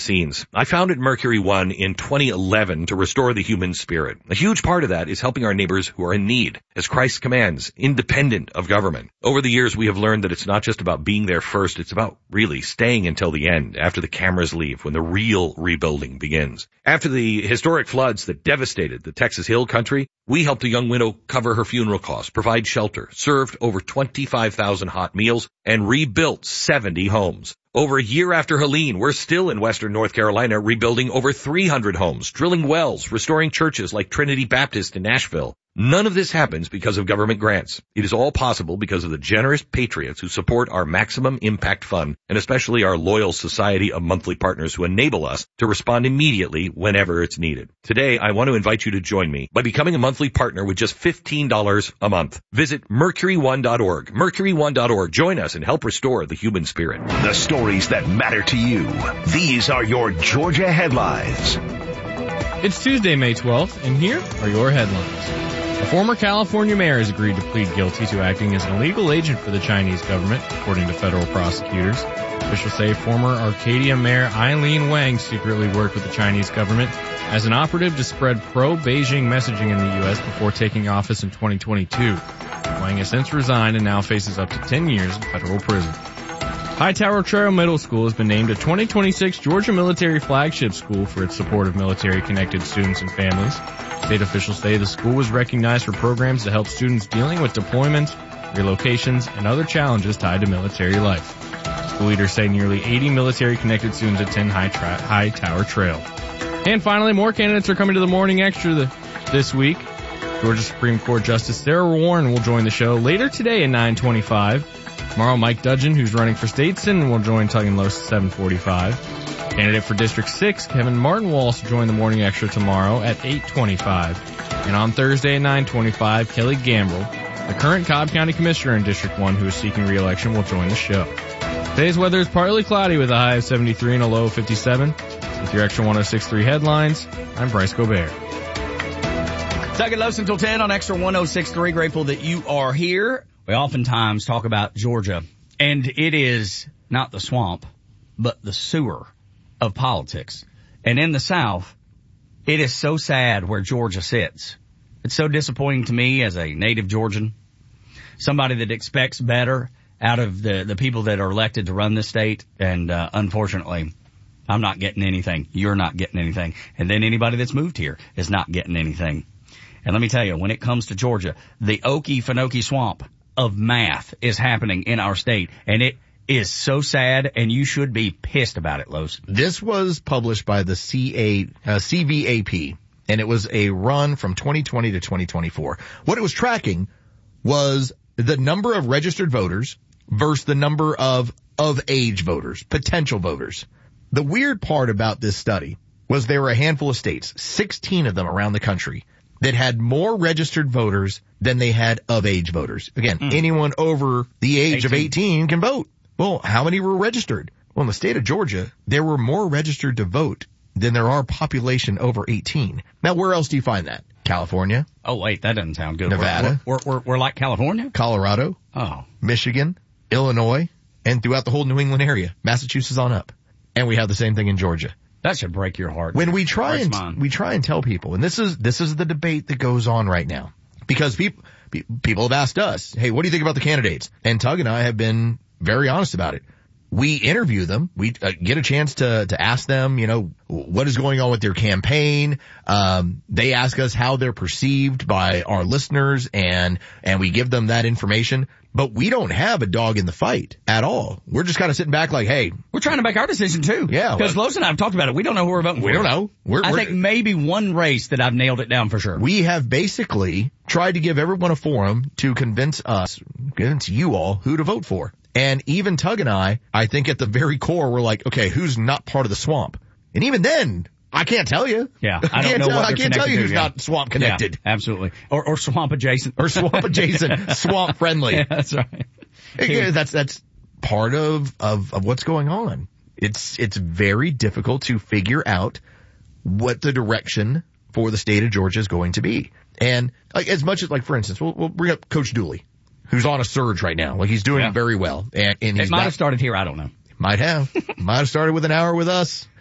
scenes. I founded Mercury One in 2011 to restore the human spirit. A huge part of that is helping our neighbors who are in need, as Christ commands, independent of government. Over the years, we have learned that it's not just about being there first, it's about really staying until the end, after the cameras leave, when the real rebuilding begins. After the historic floods that devastated the Texas Hill Country, we helped a young widow cover her funeral costs, provide shelter, served over 25,000 hot meals, and rebuilt 70 homes. Over a year after Helene, we're still in western North Carolina rebuilding over 300 homes, drilling wells, restoring churches like Trinity Baptist in Nashville. None of this happens because of government grants. It is all possible because of the generous patriots who support our Maximum Impact Fund, and especially our loyal society of monthly partners who enable us to respond immediately whenever it's needed. Today, I want to invite you to join me by becoming a monthly partner with just $15 a month. Visit mercury1.org. Mercury1.org. Join us and help restore the human spirit. The stories that matter to you. These are your Georgia headlines. It's Tuesday, May 12th, and here are your headlines. A former California mayor has agreed to plead guilty to acting as an illegal agent for the Chinese government, according to federal prosecutors. Officials say former Arcadia Mayor Eileen Wang secretly worked with the Chinese government as an operative to spread pro-Beijing messaging in the U.S. before taking office in 2022. Wang has since resigned and now faces up to 10 years in federal prison. Hightower Trail Middle School has been named a 2026 Georgia Military Flagship School for its support of military-connected students and families. State officials say the school was recognized for programs to help students dealing with deployments, relocations, and other challenges tied to military life. School leaders say nearly 80 military-connected students attend Hightower Trail. And finally, more candidates are coming to the Morning Extra this week. Georgia Supreme Court Justice Sarah Warren will join the show later today at 9:25. Tomorrow, Mike Dudgeon, who's running for statesman, will join Tug and Los at 7:45. Candidate for District 6, Kevin Martin, will also join the Morning Extra tomorrow at 8:25. And on Thursday at 9:25, Kelly Gambrill, the current Cobb County Commissioner in District 1 who is seeking re-election, will join the show. Today's weather is partly cloudy with a high of 73 and a low of 57. With your Extra 106.3 headlines, I'm Bryce Gobert. Tug and Los until 10 on Extra 106.3. Grateful that you are here. We oftentimes talk about Georgia, and it is not the swamp, but the sewer of politics. And in the South, it is so sad where Georgia sits. It's so disappointing to me as a native Georgian, somebody that expects better out of the people that are elected to run this state. And unfortunately, I'm not getting anything. You're not getting anything. And then anybody that's moved here is not getting anything. And let me tell you, when it comes to Georgia, the Okefenokee swamp of math is happening in our state, and it is so sad, and you should be pissed about it, Los. This was published by the CVAP, and it was a run from 2020 to 2024. What it was tracking was the number of registered voters versus the number of age voters, potential voters. The weird part about this study was there were a handful of states, 16 of them around the country, that had more registered voters than they had of age voters. Again, anyone over the age of 18 can vote. Well, how many were registered? Well, in the state of Georgia, there were more registered to vote than there are population over 18. Now, where else do you find that? California. Oh, wait, that doesn't sound good. Nevada. We're like California? Colorado. Oh. Michigan, Illinois, and throughout the whole New England area. Massachusetts on up. And we have the same thing in Georgia. That should break your heart. When we try and tell people, and this is the debate that goes on right now, because people have asked us, hey, what do you think about the candidates? And Tug and I have been very honest about it. We interview them. We get a chance to ask them, what is going on with their campaign. They ask us how they're perceived by our listeners, and we give them that information. But we don't have a dog in the fight at all. We're just kind of sitting back like, hey. We're trying to make our decision too. Yeah. Because Los and I have talked about it. We don't know who we're voting for. We don't know. I think maybe one race that I've nailed it down for sure. We have basically tried to give everyone a forum to convince you all who to vote for. And even Tug and I think at the very core, we're like, okay, who's not part of the swamp? And even then, I can't tell you. Yeah, I don't know what I can't tell you who's not swamp connected. Yeah, absolutely. Or swamp adjacent. Or swamp adjacent, swamp friendly. Yeah, that's right. That's part of what's going on. It's very difficult to figure out what the direction for the state of Georgia is going to be. And as much as, for instance, we'll bring up Coach Dooley, who's on a surge right now. He's doing very well. And it might have started here. I don't know. Might have. Might have started with an hour with us.